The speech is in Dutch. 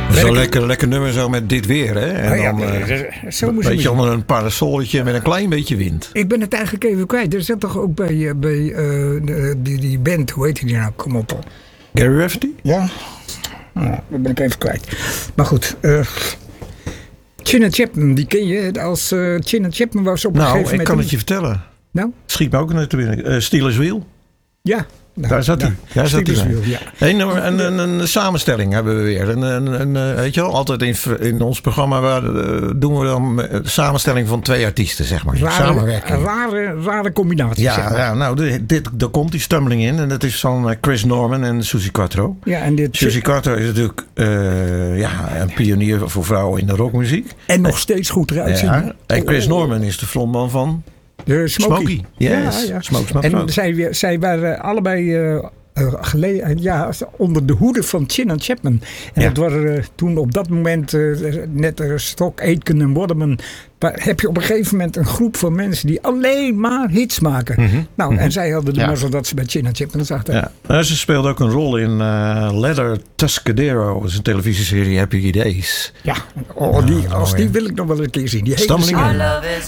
Zo'n lekker nummer zo met dit weer, hè? En zo een moet beetje onder een parasolletje met een klein beetje wind. Ik ben het eigenlijk even kwijt. Er zit toch ook bij die band, hoe heet die nou? Kom op. Gary Rafferty? Ja. Nou, dat ben ik even kwijt. Maar goed. Chin and Chapman, die ken je. Als Chin and Chapman was op een gegeven moment... Nou, ik kan het je vertellen. Nou? Schiet me ook net binnen. Steelers Wheel. Ja. Nou, daar zat hij. Daar zat hij. Ja. Een samenstelling hebben we weer. Weet je wel, altijd in ons programma doen we dan een samenstelling van 2 artiesten, zeg maar. Samenwerking. Rare combinatie. Ja, zeg maar. ja, nou, daar komt die stumbling in. En dat is van Chris Norman en Suzy Quatro. Ja, en Suzy Quatro is natuurlijk een pionier voor vrouwen in de rockmuziek. En nog steeds goed eruit zien. Ja. En Chris Norman is de frontman van... Smokey. Yes. Ja. Smoke. En zij waren allebei onder de hoede van Chin and Chapman. En dat waren toen op dat moment net Stock, Aitken en Waterman. Heb je op een gegeven moment een groep van mensen die alleen maar hits maken. En zij hadden de mazzel dat ze bij Chin and Chapman zaten. Ja. Ze speelde ook een rol in Leather Tuscadero. Dat is een televisieserie Happy Days. Ja, die wil ik nog wel een keer zien. Die Stumbling Our love is